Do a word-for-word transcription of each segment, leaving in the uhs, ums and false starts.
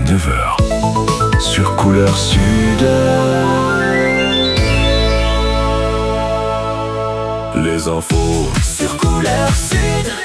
neuf heures sur Couleur Sud. Les infos sur Couleur Sud.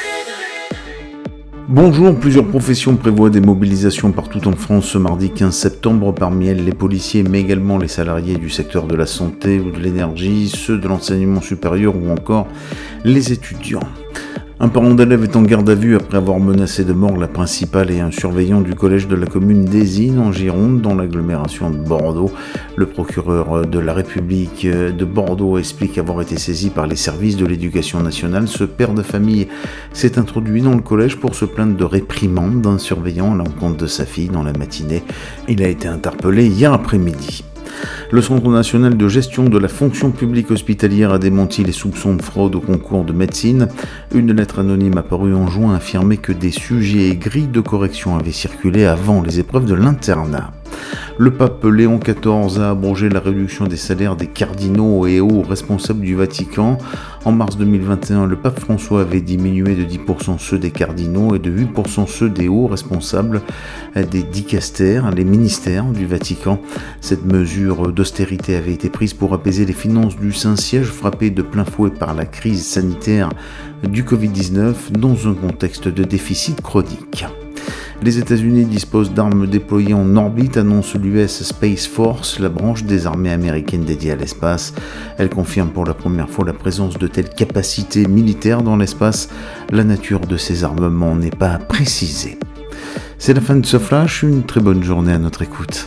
Bonjour, plusieurs professions prévoient des mobilisations partout en France ce mardi quinze septembre, parmi elles les policiers, mais également les salariés du secteur de la santé ou de l'énergie, ceux de l'enseignement supérieur ou encore les étudiants. Un parent d'élève est en garde à vue après avoir menacé de mort la principale et un surveillant du collège de la commune d'Ezine en Gironde, dans l'agglomération de Bordeaux. Le procureur de la République de Bordeaux explique avoir été saisi par les services de l'éducation nationale. Ce père de famille s'est introduit dans le collège pour se plaindre de réprimande d'un surveillant à l'encontre de sa fille dans la matinée. Il a été interpellé hier après-midi. Le Centre national de gestion de la fonction publique hospitalière a démenti les soupçons de fraude au concours de médecine. Une lettre anonyme apparue en juin affirmait que des sujets et grilles de correction avaient circulé avant les épreuves de l'internat. Le pape Léon quatorze a abrogé la réduction des salaires des cardinaux et hauts responsables du Vatican. En mars deux mille vingt et un, le pape François avait diminué de dix pour cent ceux des cardinaux et de huit pour cent ceux des hauts responsables des dicastères, les ministères du Vatican. Cette mesure d'austérité avait été prise pour apaiser les finances du Saint-Siège frappé de plein fouet par la crise sanitaire du covid dix-neuf dans un contexte de déficit chronique. Les États-Unis disposent d'armes déployées en orbite, annonce l'U S Space Force, la branche des armées américaines dédiée à l'espace. Elle confirme pour la première fois la présence de telles capacités militaires dans l'espace. La nature de ces armements n'est pas précisée. C'est la fin de ce flash, une très bonne journée à notre écoute.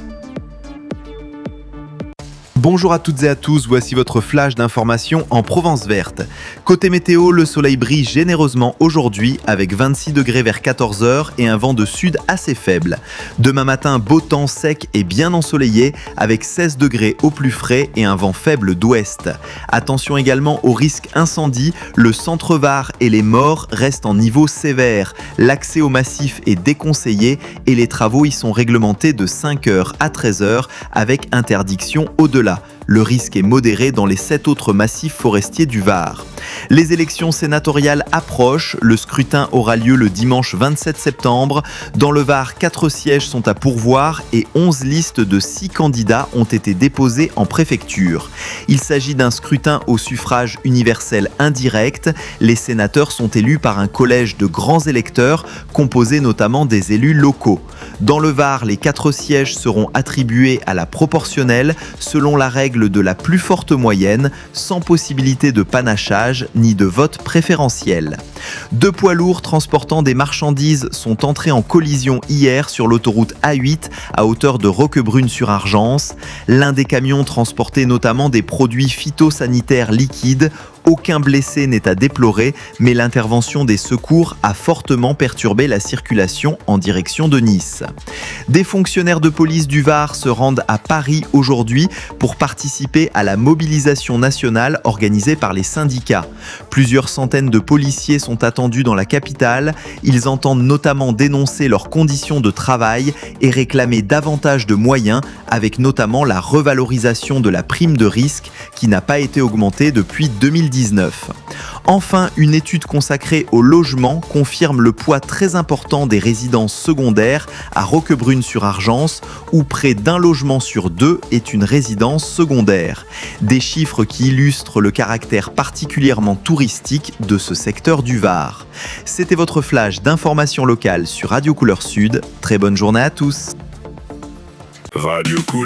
Bonjour à toutes et à tous, voici votre flash d'information en Provence verte. Côté météo, le soleil brille généreusement aujourd'hui avec vingt-six degrés vers quatorze heures et un vent de sud assez faible. Demain matin, beau temps sec et bien ensoleillé avec seize degrés au plus frais et un vent faible d'ouest. Attention également au risque incendie, le centre Var et les Maures restent en niveau sévère. L'accès au massif est déconseillé et les travaux y sont réglementés de cinq heures à treize heures avec interdiction au-delà. Le risque est modéré dans les sept autres massifs forestiers du Var. Les élections sénatoriales approchent, le scrutin aura lieu le dimanche vingt-sept septembre. Dans le Var, quatre sièges sont à pourvoir et onze listes de six candidats ont été déposées en préfecture. Il s'agit d'un scrutin au suffrage universel indirect. Les sénateurs sont élus par un collège de grands électeurs, composé notamment des élus locaux. Dans le Var, les quatre sièges seront attribués à la proportionnelle, selon la règle de la plus forte moyenne, sans possibilité de panachage ni de vote préférentiel. Deux poids lourds transportant des marchandises sont entrés en collision hier sur l'autoroute A huit à hauteur de Roquebrune-sur-Argence. L'un des camions transportait notamment des produits phytosanitaires liquides. Aucun blessé n'est à déplorer, mais l'intervention des secours a fortement perturbé la circulation en direction de Nice. Des fonctionnaires de police du Var se rendent à Paris aujourd'hui pour participer à la mobilisation nationale organisée par les syndicats. Plusieurs centaines de policiers sont attendus dans la capitale. Ils entendent notamment dénoncer leurs conditions de travail et réclamer davantage de moyens, avec notamment la revalorisation de la prime de risque qui n'a pas été augmentée depuis deux mille dix-neuf. Enfin, une étude consacrée au logement confirme le poids très important des résidences secondaires à Roquebrune-sur-Argence, où près d'un logement sur deux est une résidence secondaire. Des chiffres qui illustrent le caractère particulièrement touristique de ce secteur du Var. C'était votre flash d'information locale sur Radio Couleur Sud. Très bonne journée à tous. Radio Couleur.